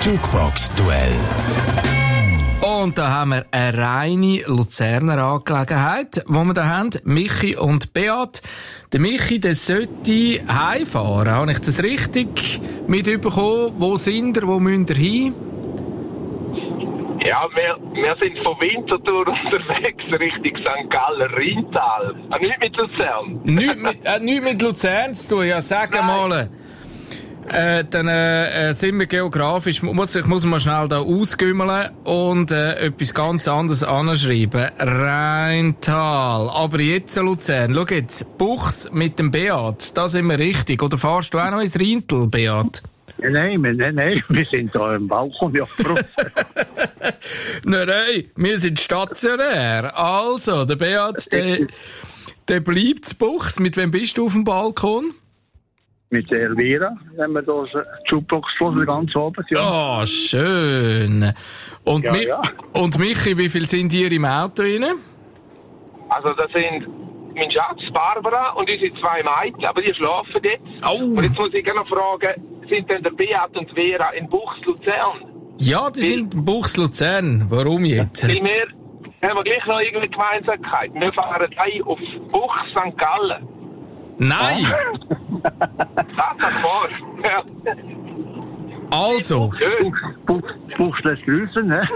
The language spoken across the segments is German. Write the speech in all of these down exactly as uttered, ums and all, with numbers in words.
Jukebox-Duell. Und da haben wir eine reine Luzerner Angelegenheit, wo wir da haben, Michi und Beat. Der Michi, der sollte heimfahren. Habe ich das richtig mitbekommen? Wo sind ihr? Wo müsst ihr hin? Ja, wir, wir sind von Winterthur unterwegs Richtung Sankt Galler, Rheintal. Ah, nicht mit Luzern. Nicht mit, äh, nicht mit Luzern zu tun, ja, sag Nein. mal. Äh, dann äh, sind wir geografisch, muss, ich muss mal schnell da ausgümmeln und äh, etwas ganz anderes anschreiben. Rheintal. Aber jetzt Luzern. Schau jetzt, Buchs mit dem Beat, da sind wir richtig. Oder fahrst du auch noch ins Rheintal, Beat? Nein, nein, nein, wir sind da im Balkon, ja. Nein, nein, wir sind stationär. Also, der Beat, der, der bleibt zu Buchs. Mit wem bist du auf dem Balkon? Mit der Elvira, wenn wir da die Jukebox hören, ganz oben. Ja. Ah, oh, schön. Und, Ja, Mi- ja. und Michi, wie viel sind ihr im Auto rein? Also das sind mein Schatz, Barbara und unsere zwei Mädchen, aber die schlafen jetzt. Oh. Und jetzt muss ich gerne noch fragen, sind denn der Beat und Vera in Buchs Luzern? Ja, die sind in Buchs Luzern. Warum jetzt? Weil wir haben wir gleich noch irgendeine Gemeinsamkeit. Wir fahren ein auf Buchs Sankt Gallen. Nein! Das hat vor. Ja. Also, Schön. Buchs lässt grüßen, ne?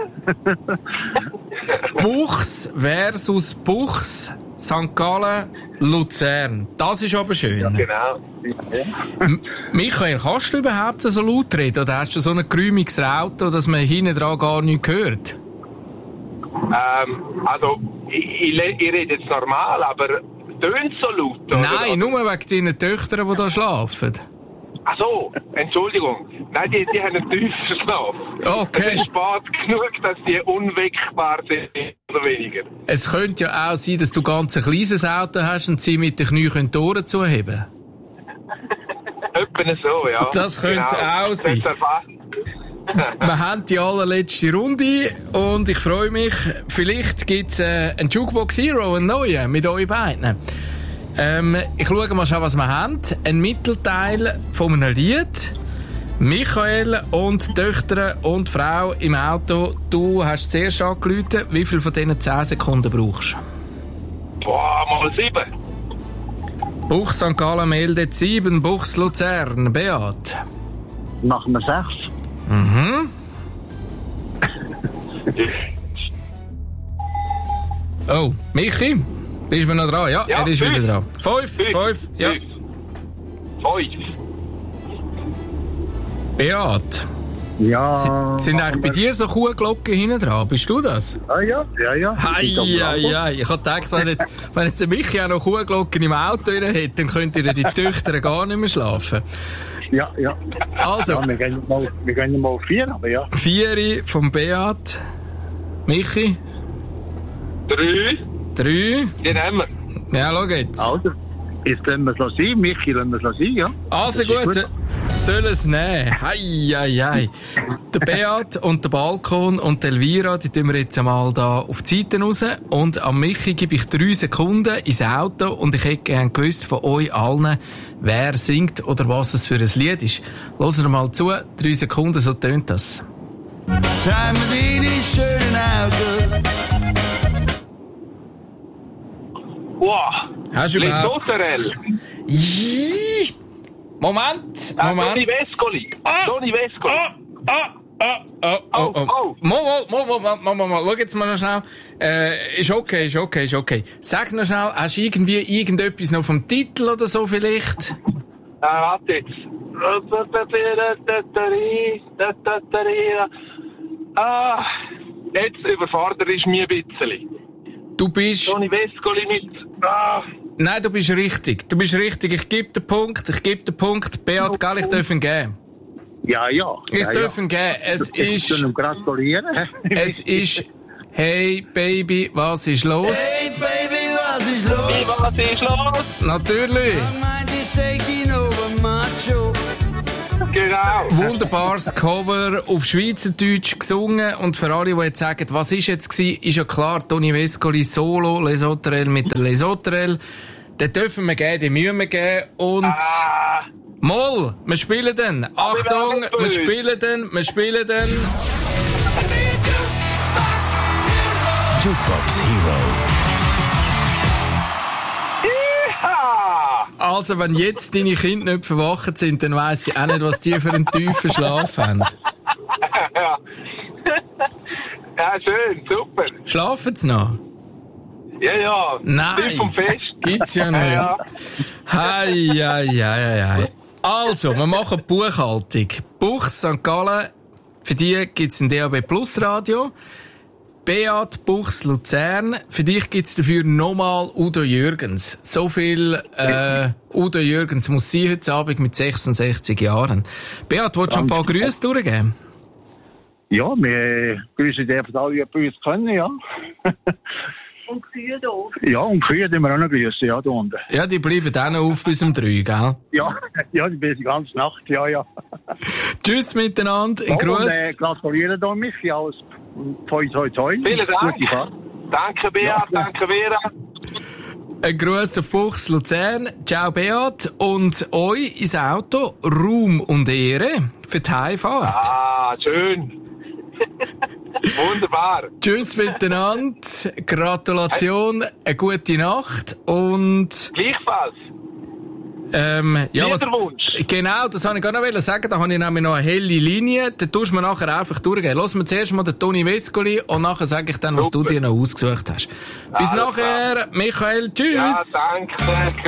Buchs versus Buchs, Sankt Gallen, Luzern. Das ist aber schön. Genau. M- Michael, kannst du überhaupt so laut reden? Oder hast du so ein geräumiges Auto, dass man hinten dran gar nichts hört? Ähm, also, ich, ich, le- ich rede jetzt normal, aber tönt so laut? Oder? Nein, nur wegen deinen Töchtern, die da schlafen. Ach so, Entschuldigung. Nein, die, die haben einen tiefen Schlaf. Okay. Es ist spät genug, dass die unweckbar sind, oder weniger. Es könnte ja auch sein, dass du ganz ein kleines Auto hast und sie mit den Knien die Ohren zuheben. Etwa so, ja. Das könnte auch Das sein. ist erfasst. Wir haben die allerletzte Runde und ich freue mich, vielleicht gibt es äh, einen Jukebox Hero, einen neuen, mit euch beiden. Ähm, ich schaue mal schon, was wir haben. Ein Mittelteil von einem Lied. Michael und Töchter und Frau im Auto. Du hast zuerst angerufen. Wie viel von diesen zehn Sekunden brauchst du? Boah, mal sieben. Buchs Sankt Gallen meldet sieben, Buchs Luzern. Beat. Machen wir sechs. Mhm. Oh, Michi, bist du noch dran? Ja, Ja, er ist fünf. wieder dran. Fünf, Fünf. fünf, ja. Fünf. Fünf. Beat, Ja. sind, sind eigentlich bei dir so Kuhglocken hinten dran? Bist du das? Ah, ja, ja, ja. Hei, Ich bin am hei, Balkon. hei. Ich hab gedacht, wenn jetzt, wenn jetzt der Michi auch noch Kuhglocken im Auto drin hätte, dann könnten die Töchter gar nicht mehr schlafen. Ja, ja. Also, Ja, wir gehen mal, wir gehen mal auf vier, aber ja. Vieri vom Beat. Michi, Drei. drei. Die nehmen wir. Ja, schau jetzt. Also, jetzt lassen wir es noch sein. Michi, lassen wir es noch sein, ja. Also Das ist gut, gut. soll es nehmen. Hei, hei, hei. Der Beat und der Balkon und die Elvira, die tun wir jetzt einmal da auf die Seite raus. Und am Michi gebe ich drei Sekunden ins Auto und ich hätte gerne gewusst von euch allen, wer singt oder was es für ein Lied ist. Hört mal zu, drei Sekunden, so tönt das. Schau mir deine schönen Augen. Wow. Hast du Les überhaupt... Sauterelles. Ih! Moment, Ah, Moment. Toni Vescoli. Ah! Toni Vescoli. Ah, ah, ah, ah, oh, oh. Oh, oh. Mal, mal, mal, mal, mal, mal, mal. Schau jetzt mal noch schnell. Äh, ist okay, ist okay, ist okay. Sag noch schnell, hast du irgendwie irgendetwas noch vom Titel oder so vielleicht? Ah, warte jetzt. Ah, jetzt überfordere ich mich ein bisschen. Du bist... Toni Vescoli mit... Ah, Nein, du bist richtig. Du bist richtig. Ich gebe den Punkt, ich gebe den Punkt. Beat, gell, ich darf ihn geben. Ja, ja. Ich ja, darf ja. ihn geben. Es Ich kann ist... ihm gratulieren. Es ist... Hey, Baby, was ist los? Hey Baby, was ist los? wie was ist los? Natürlich. Ich meinte, ich shaking over macho. Genau. Wunderbares Cover auf Schweizerdeutsch gesungen und für alle, die jetzt sagen, was ist jetzt gewesen, ist ja klar, Toni Vescoli Solo, Les Sauterelles mit der Les Sauterelles. Den dürfen wir geben, den müssen wir geben und Ah, Moll, wir spielen dann. Achtung, wir wir spielen dann, wir spielen dann. Jukebox Hero. Ja! Also, wenn jetzt deine Kinder nicht verwacht sind, dann weiss ich auch nicht, was die für einen tiefen Schlaf haben. Ja. Ja, schön, super. Schlafen sie noch? Ja, ja. Nein. Tief vom Fest. Gibt's ja nicht. Ja, Hei, hei, hei, hei. Also, wir machen Buchhaltung. Buchs Sankt Gallen, für die gibt's ein D A B Plus Radio. Beat Buchs Luzern, für dich gibt's dafür nochmal Udo Jürgens. So viel äh, Udo Jürgens muss sein heute Abend mit sechsundsechzig Jahren. Beat, willst du ein paar Grüße durchgeben? Ja, wir grüßen dürfen alle, die bei uns können, ja. Und Kühe doof. Ja, und Kühe die wir auch noch grüßen, ja, da unten. Ja, die bleiben auch noch auf bis um drei, gell? Ja, ja, die bin die ganze Nacht, ja, ja. Tschüss miteinander, ein Ja, Gruß. und, äh, gratuliere da Michi, alles. Toi, toi, toi. Vielen Dank. Gute Fahrt. Danke, Beat, Ja. danke, Vera. Ein Gruß auf Buchs Luzern. Ciao Beat. Und euch ins Auto Ruhm und Ehre für die Heimfahrt. Ah, schön. Wunderbar. Tschüss miteinander. Gratulation, eine gute Nacht und Gleichfalls. ähm, ja, was, Liederwunsch. genau, das wollte ich gar noch sagen. Da habe ich nämlich noch eine helle Linie. Da tust du mir nachher einfach durchgehen. Lass mir zuerst mal den Toni Vescoli und nachher sage ich dann, was Super. du dir noch ausgesucht hast. Bis Alles nachher, Michael. Tschüss. Ja, danke.